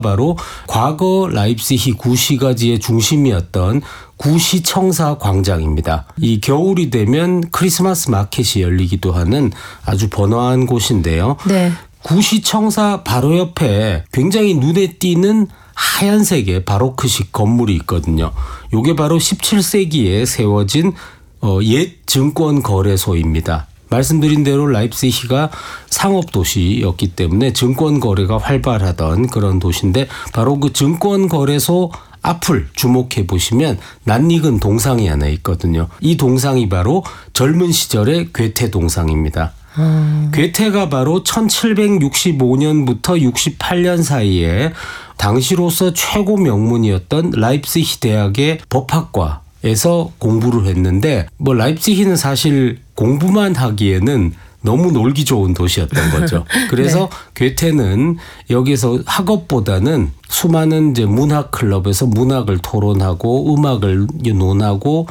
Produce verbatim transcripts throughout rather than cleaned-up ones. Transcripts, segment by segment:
바로 과거 라입시히 구시가지의 중심이었던 구시청사 광장입니다. 이 겨울이 되면 크리스마스 마켓이 열리기도 하는 아주 번화한 곳인데요. 네. 구시청사 바로 옆에 굉장히 눈에 띄는 하얀색의 바로크식 건물이 있거든요. 이게 바로 십칠 세기에 세워진 옛 증권거래소입니다. 말씀드린 대로 라입시히가 상업도시였기 때문에 증권거래가 활발하던 그런 도시인데 바로 그 증권거래소 앞을 주목해 보시면 낯익은 동상이 하나 있거든요. 이 동상이 바로 젊은 시절의 괴테 동상입니다. 음. 괴테가 바로 천칠백육십오 년부터 육십팔 년 사이에 당시로서 최고 명문이었던 라입시히 대학의 법학과에서 공부를 했는데 뭐 라입시히는 사실 공부만 하기에는 너무 놀기 좋은 도시였던 거죠. 그래서 네. 괴테는 여기서 학업보다는 수많은 이제 문학 클럽에서 문학을 토론하고 음악을 논하고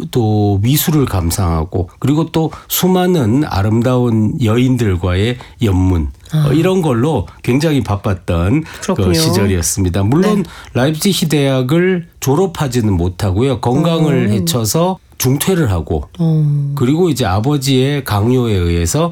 또 미술을 감상하고 그리고 또 수많은 아름다운 여인들과의 연문 아. 이런 걸로 굉장히 바빴던 그 시절이었습니다. 물론 네. 라입시히 대학을 졸업하지는 못하고요. 건강을 오. 해쳐서 중퇴를 하고 음. 그리고 이제 아버지의 강요에 의해서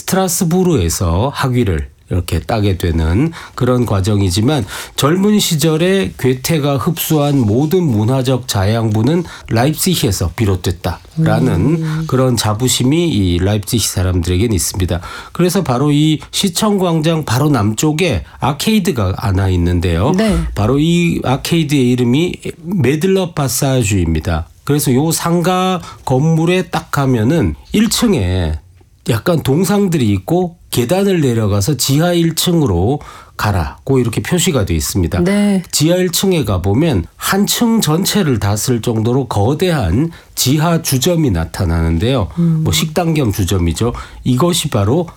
스트라스부르에서 학위를 이렇게 따게 되는 그런 과정이지만 젊은 시절에 괴테가 흡수한 모든 문화적 자양분은 라입시히에서 비롯됐다라는 음. 그런 자부심이 이 라입시히 사람들에게는 있습니다. 그래서 바로 이 시청광장 바로 남쪽에 아케이드가 하나 있는데요. 네. 바로 이 아케이드의 이름이 메들러 파사주입니다. 그래서 요 상가 건물에 딱 가면은 일 층에 약간 동상들이 있고 계단을 내려가서 지하 일 층으로 가라고 이렇게 표시가 되어 있습니다. 네. 지하 일 층에 가보면 한 층 전체를 다스릴 정도로 거대한 지하 주점이 나타나는데요. 음. 뭐 식당 겸 주점이죠. 이것이 바로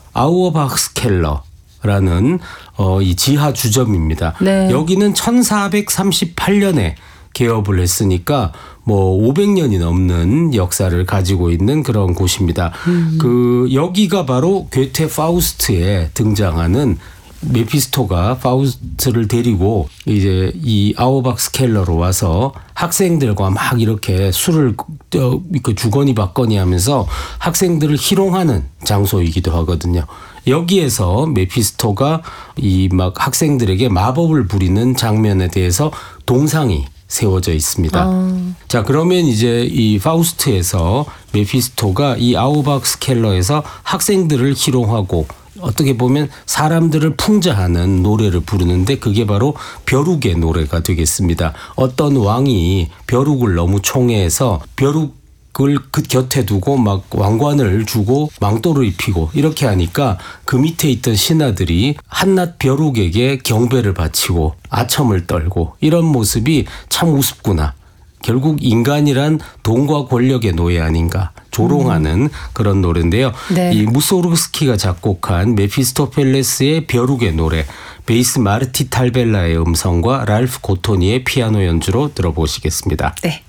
아우어박스켈러라는 어, 이 지하 주점입니다. 네. 여기는 천사백삼십팔 년에 개업을 했으니까 뭐 오백 년이 넘는 역사를 가지고 있는 그런 곳입니다. 음. 그 여기가 바로 괴테 파우스트에 등장하는 메피스토가 파우스트를 데리고 이제 이 아우박스켈러로 와서 학생들과 막 이렇게 술을 주거니 받거니 하면서 학생들을 희롱하는 장소이기도 하거든요. 여기에서 메피스토가 이 막 학생들에게 마법을 부리는 장면에 대해서 동상이 세워져 있습니다. 어. 자, 그러면 이제 이 파우스트에서 메피스토가 이 아우박스켈러에서 학생들을 희롱하고 어떻게 보면 사람들을 풍자하는 노래를 부르는데 그게 바로 벼룩의 노래가 되겠습니다. 어떤 왕이 벼룩을 너무 총애해서 벼룩 그걸 그 곁에 두고 막 왕관을 주고 망토를 입히고 이렇게 하니까 그 밑에 있던 신하들이 한낱 벼룩에게 경배를 바치고 아첨을 떨고 이런 모습이 참 우습구나. 결국 인간이란 돈과 권력의 노예 아닌가 조롱하는 음. 그런 노래인데요. 네. 이 무소르스키가 작곡한 메피스토펠레스의 벼룩의 노래 베이스 마르티 탈벨라의 음성과 랄프 고토니의 피아노 연주로 들어보시겠습니다. 네.